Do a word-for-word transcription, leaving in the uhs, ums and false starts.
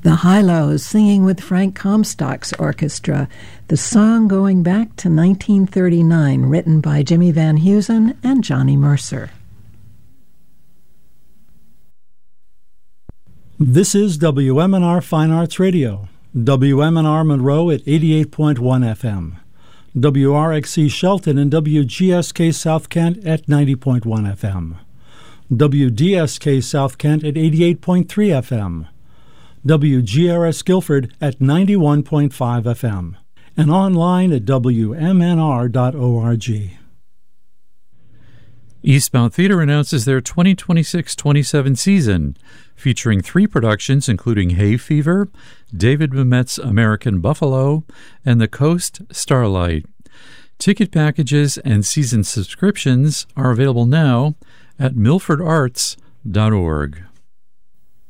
The Hi-Lo's singing with Frank Comstock's orchestra, the song going back to nineteen thirty-nine, written by Jimmy Van Heusen and Johnny Mercer. This is W M N R Fine Arts Radio, W M N R Monroe at eighty-eight point one F M, W R X C Shelton and W G S K South Kent at ninety point one F M, W D S K South Kent at eighty-eight point three F M, W G R S Guilford at ninety-one point five F M, and online at W M N R dot org. Eastbound Theater announces their twenty twenty-six twenty-seven season, featuring three productions including Hay Fever, David Mamet's American Buffalo, and The Coast Starlight. Ticket packages and season subscriptions are available now at milford arts dot org.